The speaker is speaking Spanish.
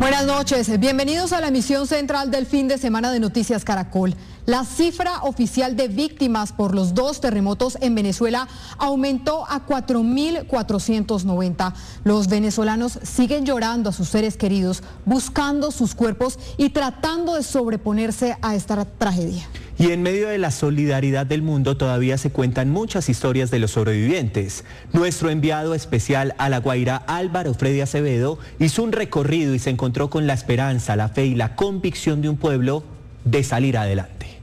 Buenas noches, bienvenidos a la emisión central del fin de semana de Noticias Caracol. La cifra oficial de víctimas por los 2 terremotos en Venezuela aumentó a 4.490. Los venezolanos siguen llorando a sus seres queridos, buscando sus cuerpos y tratando de sobreponerse a esta tragedia. Y en medio de la solidaridad del mundo todavía se cuentan muchas historias de los sobrevivientes. Nuestro enviado especial a La Guaira, Álvaro Freddy Acevedo, hizo un recorrido y se encontró con la esperanza, la fe y la convicción de un pueblo de salir adelante.